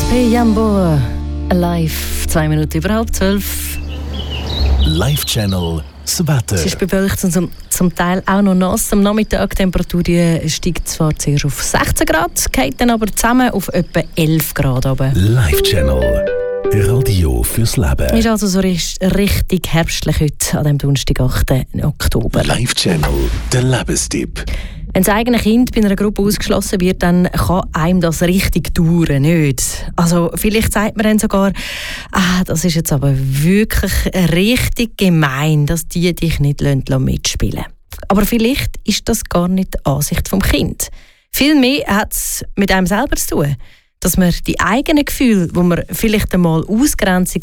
SP Jambo live, 2 Minuten über halb 12. Live-Channel, das Wetter. Es ist bewölkt und zum Teil auch noch nass. Am Nachmittag die Temperatur steigt zwar zuerst auf 16 Grad, geht dann aber zusammen auf etwa 11 Grad runter. Live-Channel, Radio fürs Leben. Ist also so richtig herbstlich heute, an dem Donnerstag, 8. Oktober. Live-Channel, der Lebenstipp. Wenn das eigene Kind bei einer Gruppe ausgeschlossen wird, dann kann einem das richtig dauern, nicht? Also vielleicht sagt man dann sogar, das ist jetzt aber wirklich richtig gemein, dass die dich nicht mitspielen lassen. Aber vielleicht ist das gar nicht die Ansicht vom Kind. Vielmehr hat es mit einem selber zu tun, dass man die eigenen Gefühle, wo man vielleicht einmal Ausgrenzung